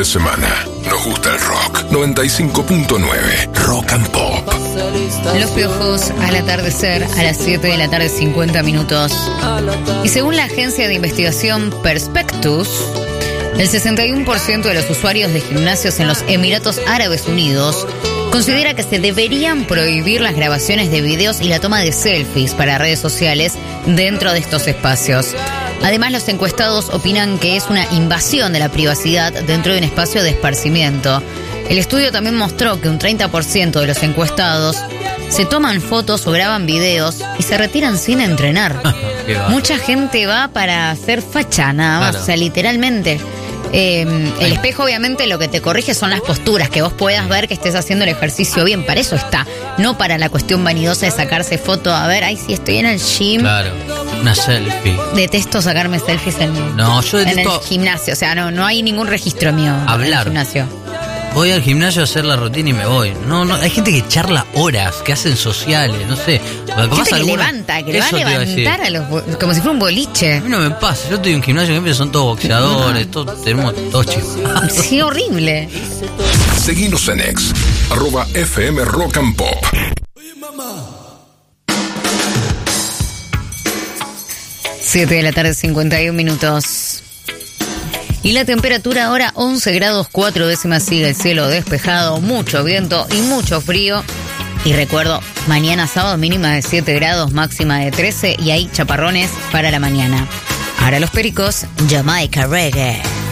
de semana. Nos gusta el rock. 95.9 Rock and Pop. Los Piojos al atardecer a las 7 de la tarde 50 minutos. Y según la agencia de investigación Perspectus, el 61% de los usuarios de gimnasios en los Emiratos Árabes Unidos considera que se deberían prohibir las grabaciones de videos y la toma de selfies para redes sociales dentro de estos espacios. Además, los encuestados opinan que es una invasión de la privacidad dentro de un espacio de esparcimiento. El estudio también mostró que un 30% de los encuestados se toman fotos o graban videos y se retiran sin entrenar. Mucha gente va para hacer facha nada más, claro. O sea, literalmente. El espejo obviamente lo que te corrige son las posturas, que vos puedas ver que estés haciendo el ejercicio bien, para eso está, no para la cuestión vanidosa de sacarse foto, a ver, ay, si estoy en el gym. Claro, una selfie. Detesto sacarme selfies en el gimnasio, o sea, no hay ningún registro mío en el gimnasio. Voy al gimnasio a hacer la rutina y me voy. No, hay gente que charla horas, que hacen sociales, no sé. Gente que levanta, que le va a levantar a los como si fuera un boliche. A mí no me pasa, yo estoy en un gimnasio que son todos boxeadores, tenemos todos chicos. Sí, horrible. Seguinos en X, @FM Rock and Pop. 7 de la tarde, 51 minutos. Y la temperatura ahora 11 grados 4 décimas, sigue el cielo despejado, mucho viento y mucho frío. Y recuerdo, mañana sábado mínima de 7 grados, máxima de 13 y hay chaparrones para la mañana. Ahora los Pericos, Jamaica Reggae.